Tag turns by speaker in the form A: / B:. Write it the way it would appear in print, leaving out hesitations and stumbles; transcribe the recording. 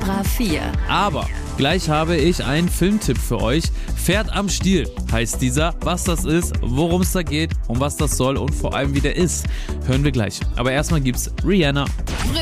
A: Nummer 4.
B: Aber gleich habe ich einen Filmtipp für euch. Pferd am Stiel heißt dieser. Was das ist, worum es da geht, um was das soll und vor allem wie der ist, hören wir gleich. Aber erstmal gibt's Rihanna.